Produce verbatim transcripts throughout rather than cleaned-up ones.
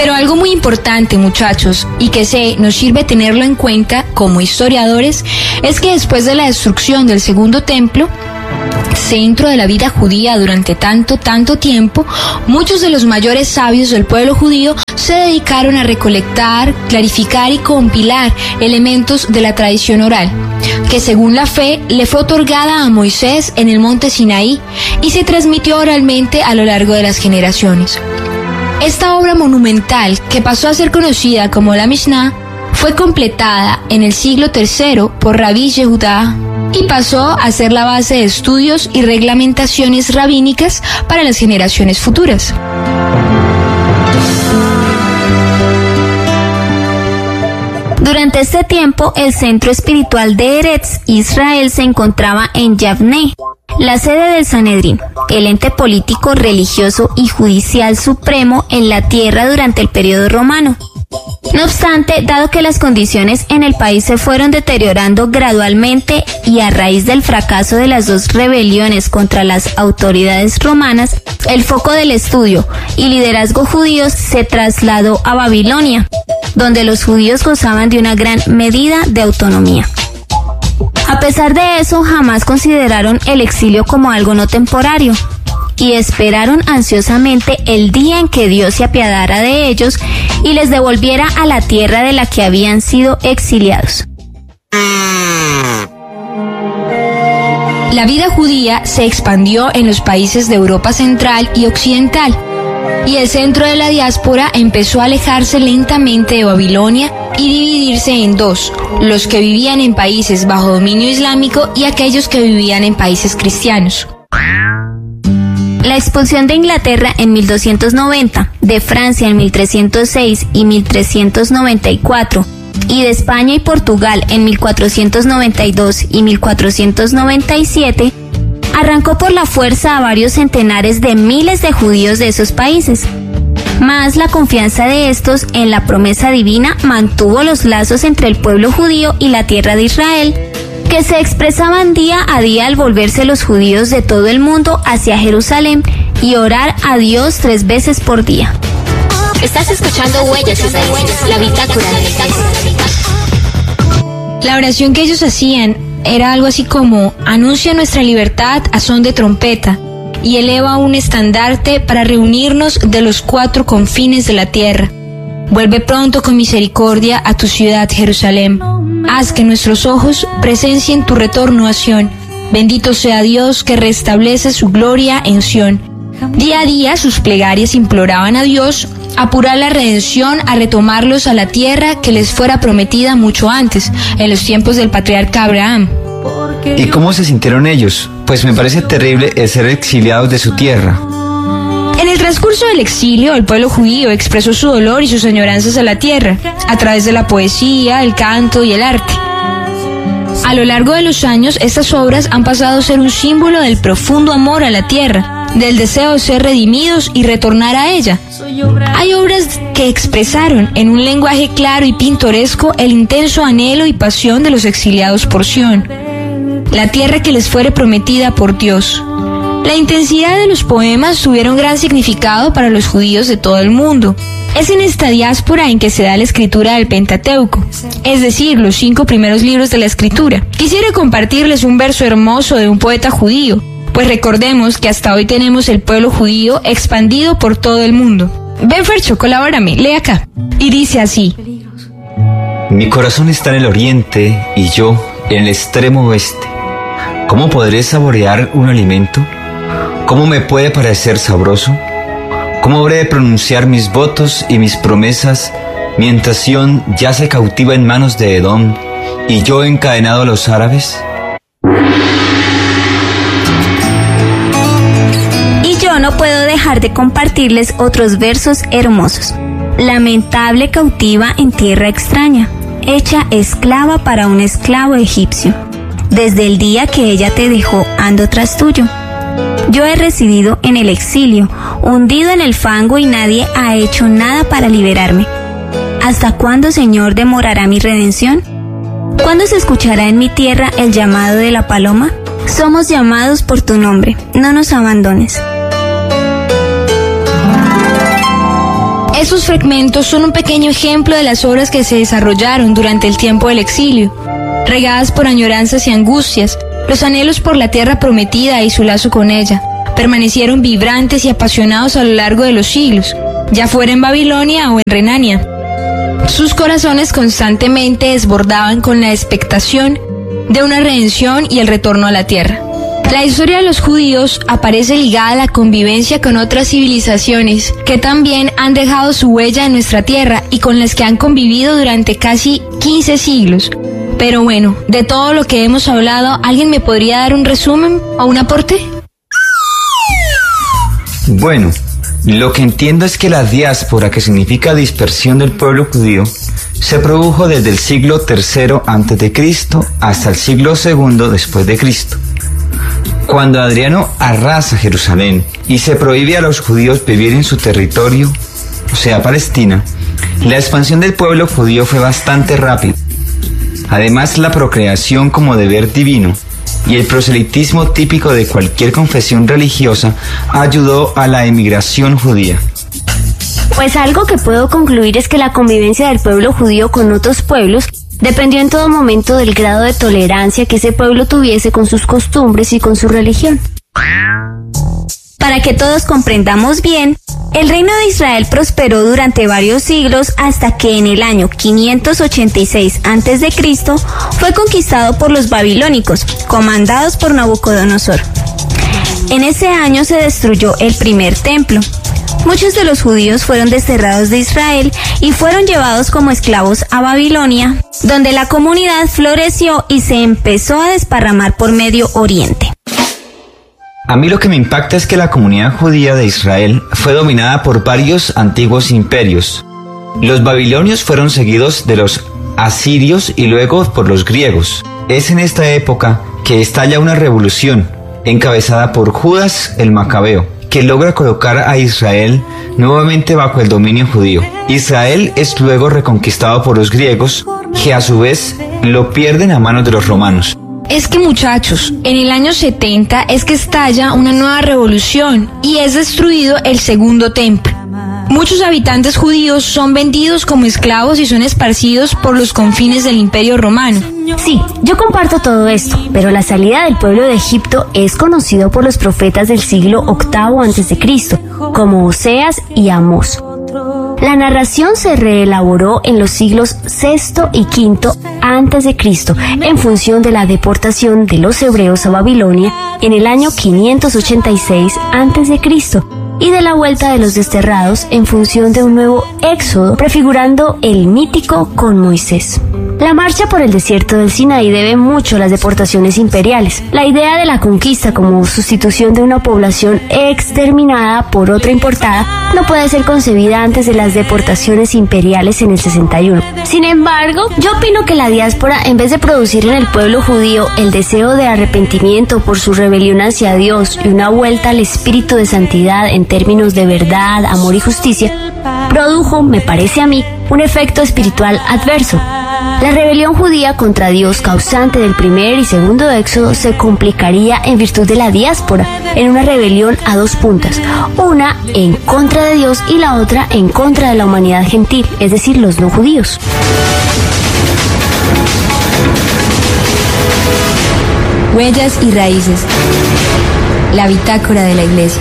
Pero algo muy importante, muchachos, y que sé nos sirve tenerlo en cuenta como historiadores, es que después de la destrucción del segundo templo, centro de la vida judía durante tanto, tanto tiempo, muchos de los mayores sabios del pueblo judío se dedicaron a recolectar, clarificar y compilar elementos de la tradición oral, que según la fe le fue otorgada a Moisés en el monte Sinaí y se transmitió oralmente a lo largo de las generaciones. Esta obra monumental, que pasó a ser conocida como la Mishnah, fue completada en el siglo tercero por Rabbi Yehudá y pasó a ser la base de estudios y reglamentaciones rabínicas para las generaciones futuras. Durante este tiempo, el centro espiritual de Eretz Israel se encontraba en Yavne, la sede del Sanedrín, el ente político, religioso y judicial supremo en la tierra durante el periodo romano. No obstante, dado que las condiciones en el país se fueron deteriorando gradualmente y a raíz del fracaso de las dos rebeliones contra las autoridades romanas, el foco del estudio y liderazgo judíos se trasladó a Babilonia, donde los judíos gozaban de una gran medida de autonomía. A pesar de eso, jamás consideraron el exilio como algo no temporario y esperaron ansiosamente el día en que Dios se apiadara de ellos y les devolviera a la tierra de la que habían sido exiliados. La vida judía se expandió en los países de Europa Central y Occidental, y el centro de la diáspora empezó a alejarse lentamente de Babilonia y dividirse en dos: los que vivían en países bajo dominio islámico y aquellos que vivían en países cristianos. La expulsión de Inglaterra en mil doscientos noventa, de Francia en mil trescientos seis y mil trescientos noventa y cuatro, y de España y Portugal en mil cuatrocientos noventa y dos y mil cuatrocientos noventa y siete, arrancó por la fuerza a varios centenares de miles de judíos de esos países. Mas la confianza de estos en la promesa divina mantuvo los lazos entre el pueblo judío y la tierra de Israel, que se expresaban día a día al volverse los judíos de todo el mundo hacia Jerusalén y orar a Dios tres veces por día. Estás escuchando Huellas Israelíes, la bitácora de La oración que ellos hacían era algo así como: anuncia nuestra libertad a son de trompeta y eleva un estandarte para reunirnos de los cuatro confines de la tierra. Vuelve pronto con misericordia a tu ciudad, Jerusalén. Haz que nuestros ojos presencien tu retorno a Sión. Bendito sea Dios que restablece su gloria en Sión. Día a día sus plegarias imploraban a Dios apurar la redención, a retomarlos a la tierra que les fuera prometida mucho antes, en los tiempos del patriarca Abraham. ¿Y cómo se sintieron ellos? Pues me parece terrible el ser exiliados de su tierra. En el transcurso del exilio, el pueblo judío expresó su dolor y sus añoranzas a la tierra, a través de la poesía, el canto y el arte. A lo largo de los años, estas obras han pasado a ser un símbolo del profundo amor a la tierra, del deseo de ser redimidos y retornar a ella. Hay obras que expresaron en un lenguaje claro y pintoresco el intenso anhelo y pasión de los exiliados por Sión, la tierra que les fuere prometida por Dios. La intensidad de los poemas tuvieron gran significado para los judíos de todo el mundo. Es en esta diáspora en que se da la escritura del Pentateuco, es decir, los cinco primeros libros de la escritura. Quisiera compartirles un verso hermoso de un poeta judío, pues recordemos que hasta hoy tenemos el pueblo judío expandido por todo el mundo. Ven, Fercho, colabórame, lee acá. Y dice así: Mi corazón está en el oriente y yo en el extremo oeste. ¿Cómo podré saborear un alimento? ¿Cómo me puede parecer sabroso? ¿Cómo habré de pronunciar mis votos y mis promesas mientras Sión yace cautiva en manos de Edom y yo encadenado a los árabes? Y yo no puedo dejar de compartirles otros versos hermosos. Lamentable cautiva en tierra extraña, hecha esclava para un esclavo egipcio. Desde el día que ella te dejó ando tras tuyo. Yo he residido en el exilio, hundido en el fango y nadie ha hecho nada para liberarme. ¿Hasta cuándo, Señor, demorará mi redención? ¿Cuándo se escuchará en mi tierra el llamado de la paloma? Somos llamados por tu nombre, no nos abandones. Estos fragmentos son un pequeño ejemplo de las obras que se desarrollaron durante el tiempo del exilio. Regadas por añoranzas y angustias, los anhelos por la tierra prometida y su lazo con ella permanecieron vibrantes y apasionados a lo largo de los siglos, ya fuera en Babilonia o en Renania. Sus corazones constantemente desbordaban con la expectación de una redención y el retorno a la tierra. La historia de los judíos aparece ligada a la convivencia con otras civilizaciones que también han dejado su huella en nuestra tierra y con las que han convivido durante casi quince siglos. Pero bueno, de todo lo que hemos hablado, ¿alguien me podría dar un resumen o un aporte? Bueno, lo que entiendo es que la diáspora, que significa dispersión del pueblo judío, se produjo desde el siglo tercero antes de Cristo hasta el siglo segundo después de Cristo. Cuando Adriano arrasa Jerusalén y se prohíbe a los judíos vivir en su territorio, o sea, Palestina, la expansión del pueblo judío fue bastante rápida. Además, la procreación como deber divino y el proselitismo típico de cualquier confesión religiosa ayudó a la emigración judía. Pues algo que puedo concluir es que la convivencia del pueblo judío con otros pueblos dependió en todo momento del grado de tolerancia que ese pueblo tuviese con sus costumbres y con su religión. Para que todos comprendamos bien, el reino de Israel prosperó durante varios siglos hasta que en el año quinientos ochenta y seis antes de Cristo fue conquistado por los babilónicos, comandados por Nabucodonosor. En ese año se destruyó el primer templo. Muchos de los judíos fueron desterrados de Israel y fueron llevados como esclavos a Babilonia, donde la comunidad floreció y se empezó a desparramar por Medio Oriente. A mí lo que me impacta es que la comunidad judía de Israel fue dominada por varios antiguos imperios. Los babilonios fueron seguidos de los asirios y luego por los griegos. Es en esta época que estalla una revolución, encabezada por Judas el Macabeo, que logra colocar a Israel nuevamente bajo el dominio judío. Israel es luego reconquistado por los griegos, que a su vez lo pierden a manos de los romanos. Es que muchachos, en el año setenta es que estalla una nueva revolución y es destruido el segundo templo. Muchos habitantes judíos son vendidos como esclavos y son esparcidos por los confines del Imperio Romano. Sí, yo comparto todo esto, pero la salida del pueblo de Egipto es conocido por los profetas del siglo octavo antes de Cristo, como Oseas y Amós. La narración se reelaboró en los siglos sexto y quinto antes de Cristo, en función de la deportación de los hebreos a Babilonia en el año quinientos ochenta y seis antes de Cristo. Y de la vuelta de los desterrados en función de un nuevo éxodo, prefigurando el mítico con Moisés. La marcha por el desierto del Sinaí debe mucho a las deportaciones imperiales. La idea de la conquista como sustitución de una población exterminada por otra importada no puede ser concebida antes de las deportaciones imperiales en el sesenta y uno. Sin embargo, yo opino que la diáspora, en vez de producir en el pueblo judío el deseo de arrepentimiento por su rebelión hacia Dios y una vuelta al espíritu de santidad en términos de verdad, amor y justicia, produjo, me parece a mí, un efecto espiritual adverso. La rebelión judía contra Dios causante del primer y segundo éxodo se complicaría en virtud de la diáspora, en una rebelión a dos puntas, una en contra de Dios y la otra en contra de la humanidad gentil, es decir, los no judíos. Huellas y raíces. La bitácora de la Iglesia.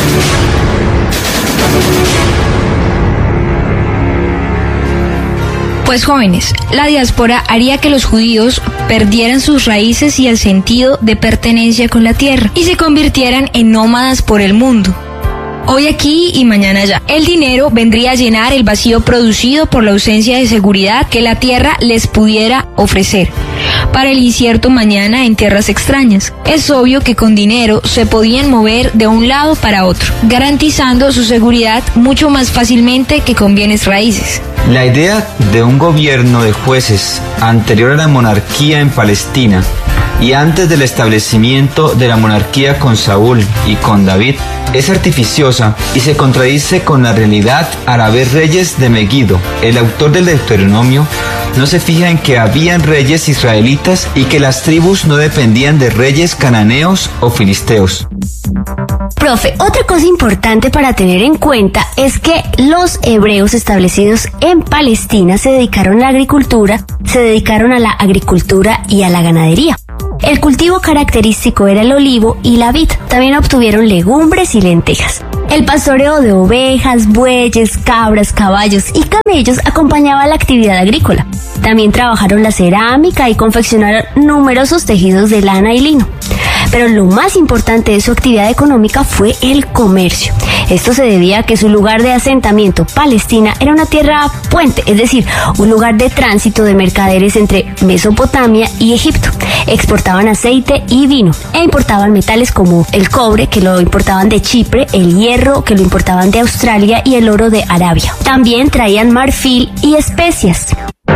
Pues jóvenes, la diáspora haría que los judíos perdieran sus raíces y el sentido de pertenencia con la tierra y se convirtieran en nómadas por el mundo. Hoy aquí y mañana allá. El dinero vendría a llenar el vacío producido por la ausencia de seguridad que la tierra les pudiera ofrecer para el incierto mañana en tierras extrañas. Es obvio que con dinero se podían mover de un lado para otro, garantizando su seguridad mucho más fácilmente que con bienes raíces. La idea de un gobierno de jueces anterior a la monarquía en Palestina y antes del establecimiento de la monarquía con Saúl y con David es artificiosa y se contradice con la realidad al haber reyes de Meguido. El autor del Deuteronomio no se fija en que habían reyes israelitas y que las tribus no dependían de reyes cananeos o filisteos. Profe, otra cosa importante para tener en cuenta es que los hebreos establecidos en Palestina se dedicaron a la agricultura, se dedicaron a la agricultura y a la ganadería. El cultivo característico era el olivo y la vid. También obtuvieron legumbres y lentejas. El pastoreo de ovejas, bueyes, cabras, caballos y camellos acompañaba la actividad agrícola. También trabajaron la cerámica y confeccionaron numerosos tejidos de lana y lino. Pero lo más importante de su actividad económica fue el comercio. Esto se debía a que su lugar de asentamiento, Palestina, era una tierra puente, es decir, un lugar de tránsito de mercaderes entre Mesopotamia y Egipto. Exportaban aceite y vino e importaban metales como el cobre, que lo importaban de Chipre, el hierro, que lo importaban de Australia, y el oro de Arabia. También traían marfil y especias.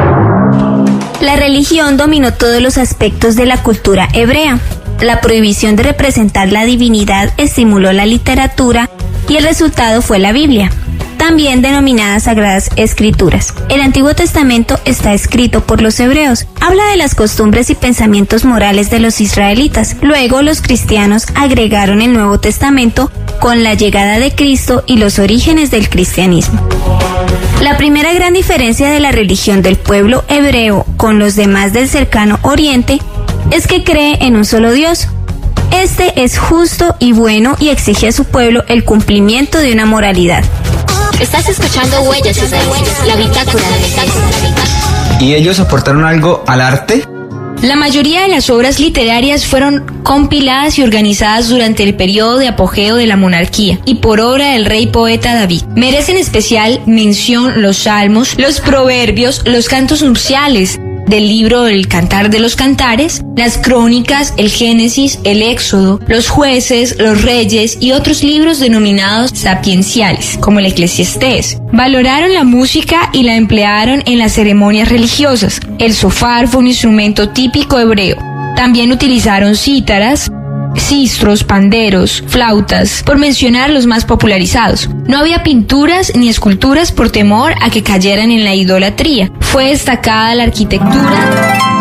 La religión dominó todos los aspectos de la cultura hebrea. La prohibición de representar la divinidad estimuló la literatura y el resultado fue la Biblia, también denominadas Sagradas Escrituras. El Antiguo Testamento está escrito por los hebreos. Habla de las costumbres y pensamientos morales de los israelitas. Luego los cristianos agregaron el Nuevo Testamento con la llegada de Cristo y los orígenes del cristianismo. La primera gran diferencia de la religión del pueblo hebreo con los demás del cercano Oriente es que cree en un solo Dios. Este es justo y bueno y exige a su pueblo el cumplimiento de una moralidad. Estás escuchando Huellas y Raíces, la bitácora de bitácora. ¿Y ellos aportaron algo al arte? La mayoría de las obras literarias fueron compiladas y organizadas durante el periodo de apogeo de la monarquía y por obra del rey poeta David. Merecen especial mención los salmos, los proverbios, los cantos nupciales del libro El Cantar de los Cantares, las crónicas, el Génesis, el Éxodo, los jueces, los reyes y otros libros denominados sapienciales, como el Eclesiastés. Valoraron la música y la emplearon en las ceremonias religiosas. El sofar fue un instrumento típico hebreo. También utilizaron cítaras, sistros, panderos, flautas, por mencionar los más popularizados. No había pinturas ni esculturas por temor a que cayeran en la idolatría. Fue destacada la arquitectura